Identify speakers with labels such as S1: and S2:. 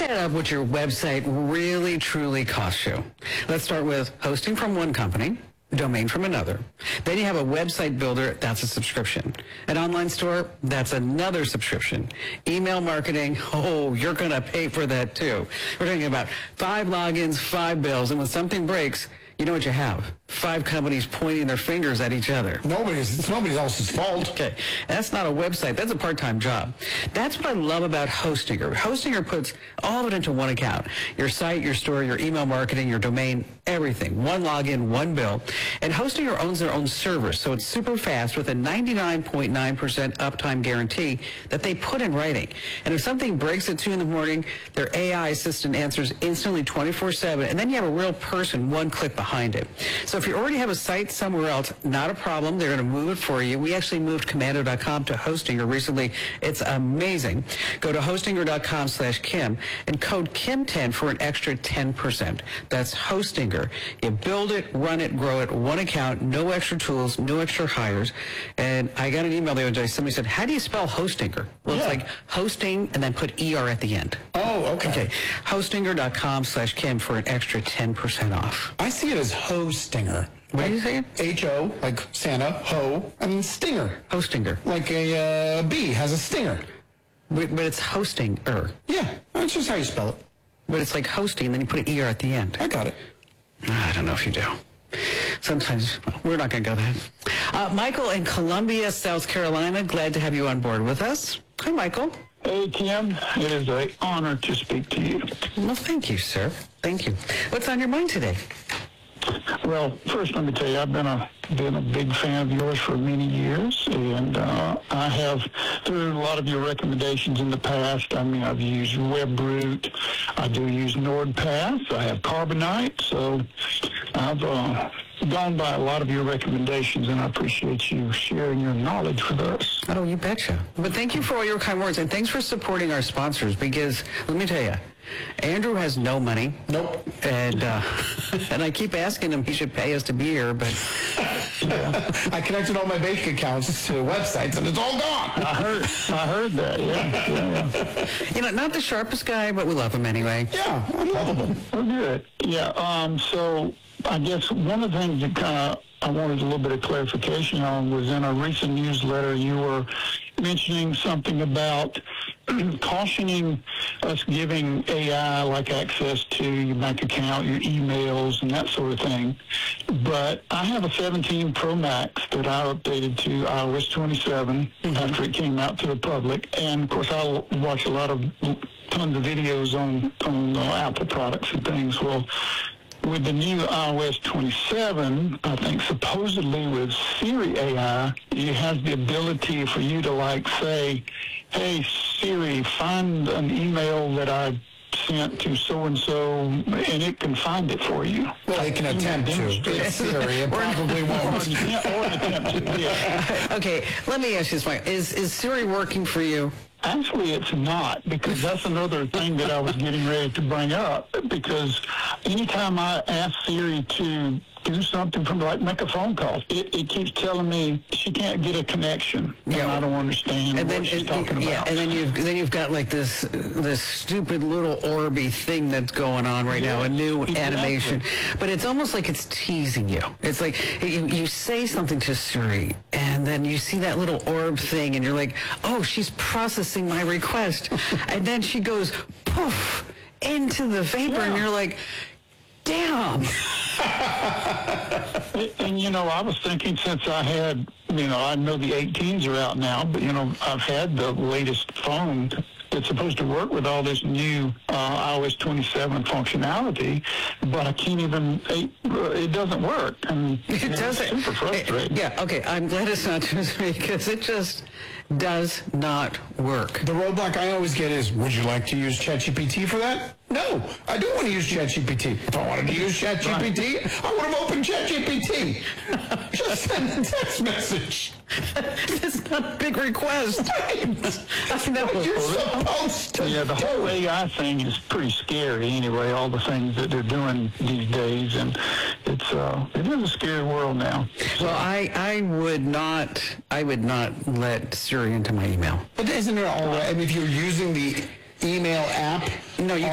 S1: add up what your website really, truly costs you. Let's start with hosting from one company, domain from another. Then you have a website builder, that's a subscription. An online store, that's another subscription. Email marketing, oh, you're going to pay for that too. We're talking about 5 logins, 5 bills, and when something breaks, you know what you have? 5 companies pointing their fingers at each other.
S2: It's nobody else's fault.
S1: Okay, that's not a website. That's a part-time job. That's what I love about Hostinger. Hostinger puts all of it into one account. Your site, your store, your email marketing, your domain, everything. One login, one bill. And Hostinger owns their own servers, so it's super fast with a 99.9% uptime guarantee that they put in writing. And if something breaks at 2 in the morning, their AI assistant answers instantly 24/7, and then you have a real person one click behind it. So if you already have a site somewhere else, not a problem. They're going to move it for you. We actually moved Commando.com to Hostinger recently. It's amazing. Go to Hostinger.com/Kim and code Kim10 for an extra 10%. That's Hostinger. You build it, run it, grow it, one account, no extra tools, no extra hires. And I got an email the other day. Somebody said, how do you spell Hostinger? Well, It's like hosting and then put ER at the end.
S2: Oh, okay.
S1: Hostinger.com/Kim for an extra 10% off.
S2: I see it as Hostinger.
S1: What are you saying?
S2: H-O, like Santa, ho, and stinger.
S1: Hostinger.
S2: Like a bee has a stinger.
S1: But it's Hostinger.
S2: Yeah, that's just how you spell it.
S1: But it's like hosting, then you put an ER at the end.
S2: I got it.
S1: I don't know if you do. Sometimes, we're not going to go there. Michael in Columbia, South Carolina, glad to have you on board with us. Hi, Michael.
S3: Hey, Kim. It is an honor to speak to you.
S1: Well, thank you, sir. Thank you. What's on your mind today?
S3: Well, first let me tell you, I've been a big fan of yours for many years, and I have, through a lot of your recommendations in the past, I've used WebRoot, I do use NordPath, I have Carbonite, so I've gone by a lot of your recommendations, and I appreciate you sharing your knowledge with us.
S1: Oh, you betcha. But thank you for all your kind words, and thanks for supporting our sponsors, because, let me tell you, Andrew has no money.
S2: Nope.
S1: And I keep asking him he should pay us to be here, but
S2: I connected all my bank accounts to websites, and it's all gone.
S3: I heard that, yeah.
S1: not the sharpest guy, but we love him anyway.
S2: Yeah, I'm lovable.
S3: Oh, good. Yeah, so I guess one of the things that I wanted a little bit of clarification on was in a recent newsletter you were mentioning something about cautioning us giving AI like access to your bank account, your emails, and that sort of thing. But I have a 17 Pro Max that I updated to iOS 27 after it came out to the public. And, of course, I watch a lot of tons of videos on Apple products and things. Well, with the new iOS 27, I think supposedly with Siri AI, it has the ability for you to say, hey, Siri, find an email that I sent to so-and-so, and it can find it for you.
S2: Well, it can attempt to. It's Siri. It probably won't.
S3: Or attempt to, yeah.
S1: Okay, let me ask you this, Mike. Is Siri working for you?
S3: Actually, it's not, because that's another thing that I was getting ready to bring up, because anytime I ask Siri to do something from make a phone call, it keeps telling me she can't get a connection, and I don't understand what she's talking about.
S1: Yeah, and then you've got this stupid little Orby thing that's going on right now, a new animation, but it's almost like it's teasing you. It's like you say something to Siri, and then you see that little orb thing, and you're like, oh, she's processing my request, and then she goes poof into the vapor, and you're like, damn.
S3: And, I was thinking, since I had, I know the 18s are out now, but, I've had the latest phone that's supposed to work with all this new iOS 27 functionality, but I can't even, it doesn't work. And
S1: it doesn't.
S3: It's super frustrating.
S1: Yeah, okay, I'm glad it's not just me, because it just does not work.
S2: The roadblock I always get is, would you like to use ChatGPT for that? No, I don't want to use ChatGPT. If I wanted to use ChatGPT, I would have opened ChatGPT. Just send a text message.
S1: It's not a big request.
S2: Right. That's what you're supposed to
S3: do. The whole AI thing is pretty scary anyway, all the things that they're doing these days, and it is a scary world now.
S1: Well, I would not let Siri into my email.
S2: But isn't it all right? I mean, if you're using the email app,
S1: no, you